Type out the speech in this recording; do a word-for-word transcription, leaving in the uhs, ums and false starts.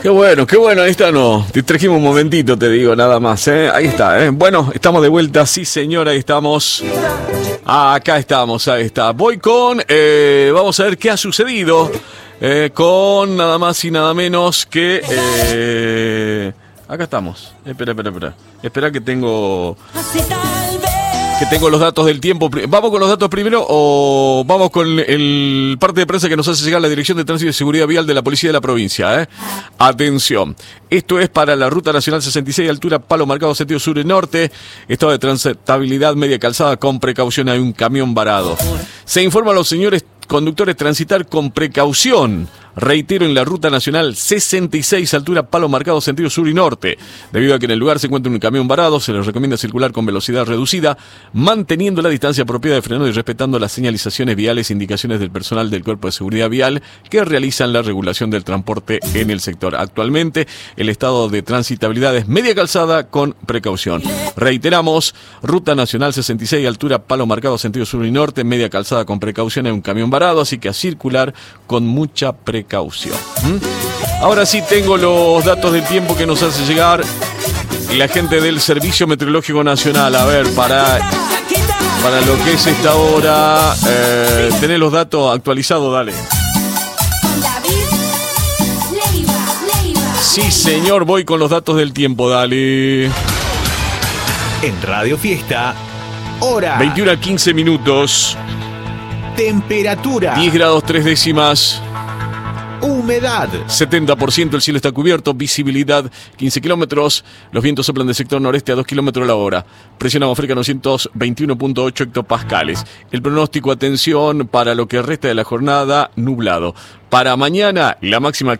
Qué bueno, qué bueno, ahí está, no. Te trajimos un momentito, te digo, nada más, ¿eh? Ahí está, ¿eh? Bueno, estamos de vuelta, sí señora, ahí estamos. Ah, acá estamos, ahí está. Voy con, eh, vamos a ver qué ha sucedido, eh, con nada más y nada menos que... Eh, acá estamos, espera, espera, espera. Espera que tengo... Que tengo los datos del tiempo. ¿Vamos con los datos primero o vamos con el parte de prensa que nos hace llegar la Dirección de Tránsito y Seguridad Vial de la Policía de la Provincia? ¿eh? Atención. Esto es para la Ruta Nacional sesenta y seis, altura Palo Marcado, sentido sur y norte. Estado de transitabilidad media calzada con precaución. Hay un camión varado. Se informa a los señores conductores transitar con precaución. Reitero, en la Ruta Nacional sesenta y seis, altura Palo Marcado, sentido sur y norte. Debido a que en el lugar se encuentra un camión varado, se les recomienda circular con velocidad reducida, manteniendo la distancia apropiada de frenado y respetando las señalizaciones viales e indicaciones del personal del Cuerpo de Seguridad Vial que realizan la regulación del transporte en el sector. Actualmente, el estado de transitabilidad es media calzada con precaución. Reiteramos, Ruta Nacional sesenta y seis, altura Palo Marcado, sentido sur y norte, media calzada con precaución, hay un camión varado, así que a circular con mucha precaución. Caución. ¿Mm? Ahora sí tengo los datos del tiempo que nos hace llegar la gente del Servicio Meteorológico Nacional. A ver, para, para lo que es esta hora, eh, tenés los datos actualizados, dale. Sí, señor, voy con los datos del tiempo, dale. En Radio Fiesta, hora veintiuno a quince minutos. Temperatura diez grados tres décimas. Humedad setenta por ciento, el cielo está cubierto, visibilidad quince kilómetros, los vientos soplan del sector noreste a dos kilómetros la hora, presión atmosférica novecientos veintiuno punto ocho hectopascales. El pronóstico, atención, para lo que resta de la jornada, nublado. Para mañana, la máxima